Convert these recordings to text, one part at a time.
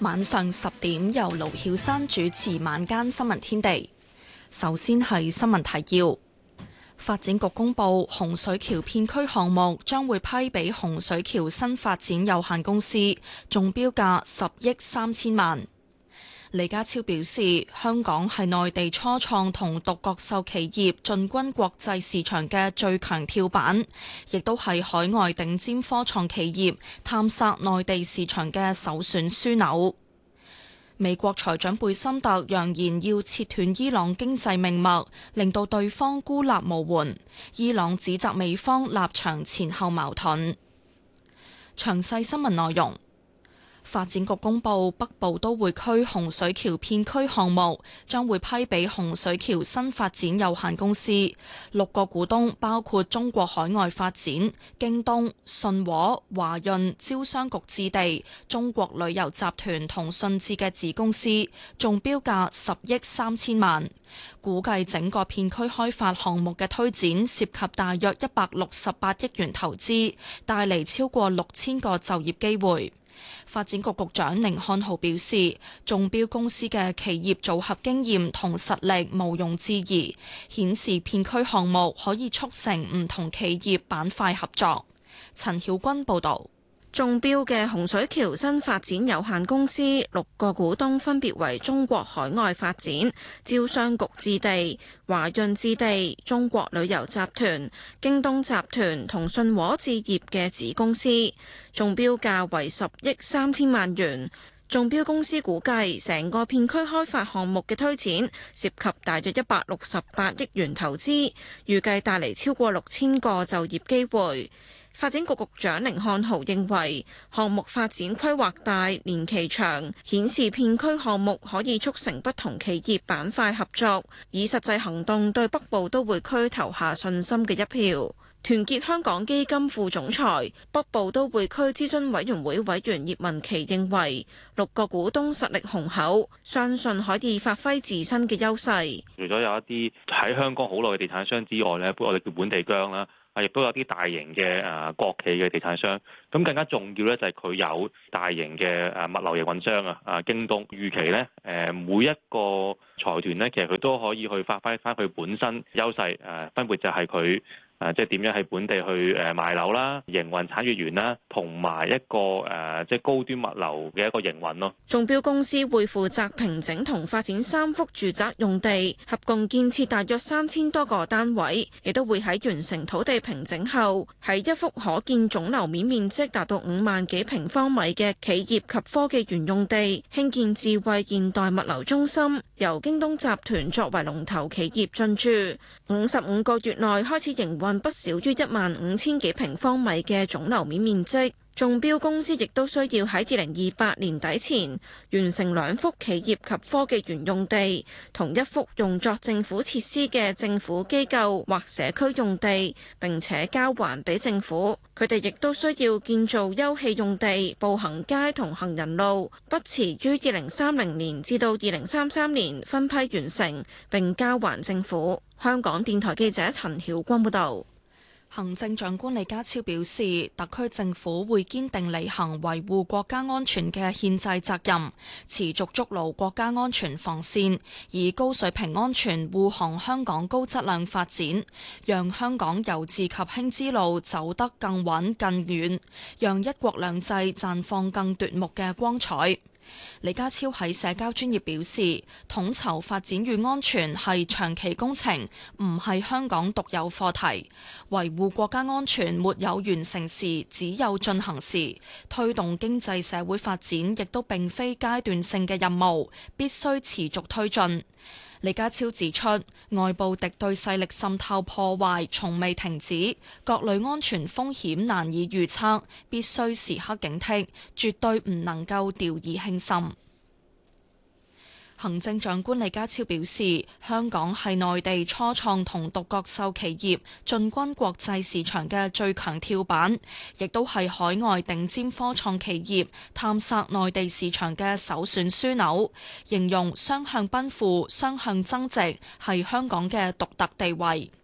晚上10點由盧曉珊主持晚間新聞天地。首先係新聞提要。發展局公布洪水橋片區項目將會批俾洪水橋新發展有限公司，中標價10億3千萬。李家超表示，香港係內地初創同獨角獸企業進軍國際市場嘅最強跳板，亦都係海外頂尖科創企業探索內地市場嘅首選樞紐。美國財長貝森特揚言要切斷伊朗經濟命脈，令到對方孤立無援。伊朗指責美方立場前後矛盾。詳細新聞內容。發展局公布北部都會區洪水橋片區項目將會批俾洪水橋新發展有限公司，6個股東包括中國海外發展、京東、信和、華潤、招商局置地、中國旅遊集團同信置嘅子公司，中標價10億3千萬。估計整個片區開發項目嘅推展涉及大約168億元投資，帶嚟超過6000個就業機會。發展局局長甯漢豪表示，中標公司嘅企業組合經驗同實力毋庸置疑，顯示片區項目可以促成唔同企業板塊合作。陳曉君報導。 中標嘅洪水橋新發展有限公司6個股東分別為中國海外發展、招商局置地、華潤置地、中國旅遊集團、京東集團同信和置業嘅子公司，中標價為10億3千萬元。中標公司估計成個片區開發項目嘅推展涉及大約168億元投資，預計帶嚟超過6000個就業機會。發展局局長甯漢豪認為，項目發展規劃大、年期長，顯示片區項目可以促成不同企業板塊合作，以實際行動對北部都會區投下信心嘅一票。團結香港基金副總裁、北部都會區諮詢委員會委員葉文琪認為，6個股東實力雄厚，相信可以發揮自身嘅優勢。 除咗有一啲喺香港好耐嘅地產商之外呢，我哋叫本地薑啦。亦都有啲大型嘅國企嘅地產商，咁更加重要咧就係佢有大型嘅物流營運商京東。預期咧每一個財團咧，其實佢都可以去發揮翻佢本身優勢，分別就係佢即係點樣喺本地去賣樓啦、營運產業園啦，同埋一個即係高端物流嘅一個營運咯。 中標公司會負責平整同發展3幅住宅用地，合共建設大約3000多個單位，亦都會喺完成土地平整後，喺一幅可建總樓面面積達到5萬幾平方米嘅企業及科技園用地，興建智慧現代物流中心，由京東集團作為龍頭企業進駐，55個月內開始營運不少於15000幾平方米嘅總樓面面積。中標公司亦都需要喺2028年底前完成2幅企業及科技園用地，同1幅用作政府設施嘅政府機構或社區用地，並且交還俾政府。佢哋亦都需要建造休憩用地、步行街同行人路，不遲於2030年至到2033年分批完成，並交還政府。香港電台記者陳曉君報導。 行政長官李家超表示，特區政府會堅定履行維護國家安全嘅憲制責任，持續築牢國家安全防線，以高水平安全護航香港高質量發展，讓香港由治及興之路走得更穩更遠，讓一國兩制綻放更奪目嘅光彩。李家超喺社交專頁表示，統籌發展與安全係長期工程，唔係香港獨有課題。維護國家安全沒有完成時，只有進行時。推動經濟社會發展亦都並非階段性嘅任務，必須持續推進。李家超指出，外部敵對勢力滲透破壞從未停止，各類安全風險難以預測，必須時刻警惕，絕對唔能夠掉以輕心。行政長官李家超表示，香港係內地初創同獨角獸企業進軍國際市場嘅最強跳板，亦都係海外頂尖科創企業探索內地市場嘅首選樞紐，形容雙向奔赴、雙向增值係香港嘅獨特地位。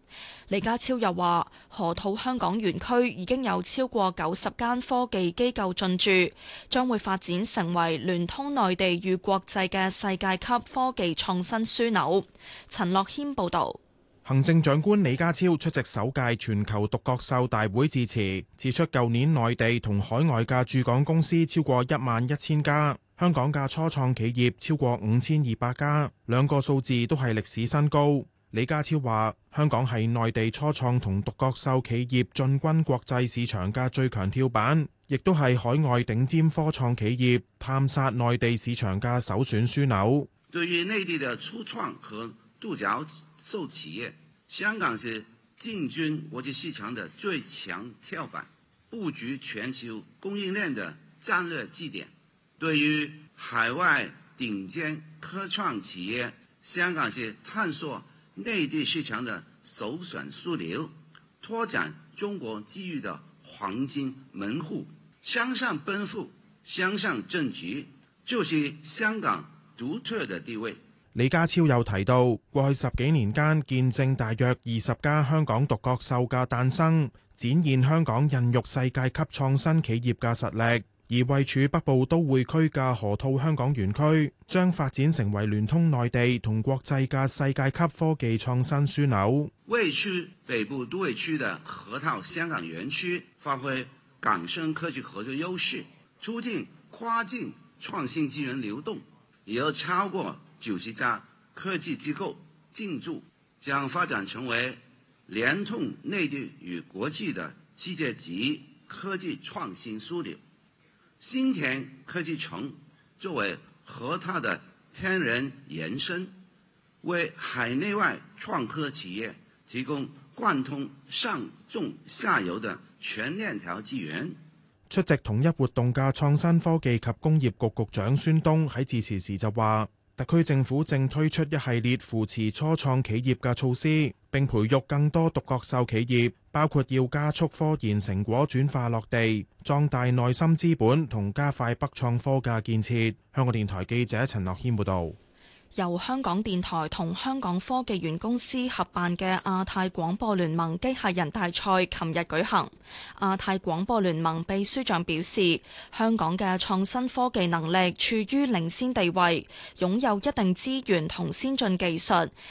李家超又話，河套香港園區已經有超過90間科技機構進駐，將會發展成為聯通內地與國際嘅世界級科技創新樞紐。陳樂謙報導。 行政長官李家超出席首屆全球獨角獸大會致辭，指出舊年內地同海外嘅駐港公司超過11000家，香港嘅初創企業超過5200家，兩個數字都係歷史新高。李家超話：香港係內地初創同獨角獸企業進軍國際市場嘅最強跳板，亦都係海外頂尖科創企業探索內地市場嘅首選樞紐。 對於內地的初創和獨角獸企業，香港是進軍國際市場的最強跳板，佈局全球供應鏈的戰略基點。對於海外頂尖科創企業，香港是探索內地市場的首選樞紐，拓展中國機遇的黃金門戶，向上奔赴，向上正局，就是香港獨特的地位。 李家超又提到，過去10幾年間見證大約20家香港獨角獸嘅誕生，展現香港孕育世界級創新企業嘅實力。而位處北部都會區嘅河套香港園區，將發展成為聯通內地同國際嘅世界級科技創新樞紐。 位處北部都會區的河套香港園區，發揮港深科技合作優勢，促進跨境創新資源流動，有超過90家科技機構進駐，將發展成為聯通內地與國際的世界級科技創新樞紐。新田科技城作為河套的天然延伸，為海內外創科企業提供貫通上中下游的全鏈條資源。 出席統一活動嘅創新科技及工業局局長孫東喺致辭時就話，特區政府正推出一系列扶持初創企業嘅措施，並培育更多獨角獸企業，包括要加速科研成果轉化落地，壯大內心資本同加快北創科嘅建設。香港電台記者陳樂軒報導。 由香港電台同香港科技園公司合辦嘅亞太廣播聯盟機械人大賽琴日舉行。亞太廣播聯盟秘書長表示，香港嘅創新科技能力處於領先地位，擁有一定資源同先進技術，